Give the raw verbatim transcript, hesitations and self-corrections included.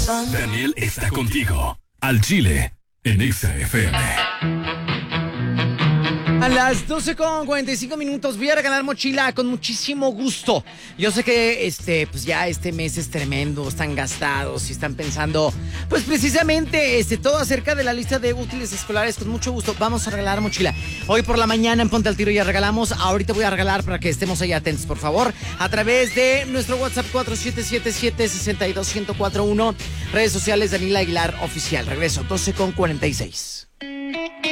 Daniel está contigo. Al Chile, en Exa F M. A las doce con cuarenta y cinco minutos voy a regalar mochila con muchísimo gusto. Yo sé que este, pues ya este mes es tremendo, están gastados y están pensando, pues precisamente este, todo acerca de la lista de útiles escolares. Con mucho gusto vamos a regalar mochila. Hoy por la mañana en Ponte al Tiro ya regalamos. Ahorita voy a regalar para que estemos ahí atentos, por favor, a través de nuestro WhatsApp cuatro siete siete siete, seis dos uno cero cuatro uno. Redes sociales Daniela Aguilar Oficial. Regreso, doce con cuarenta y seis.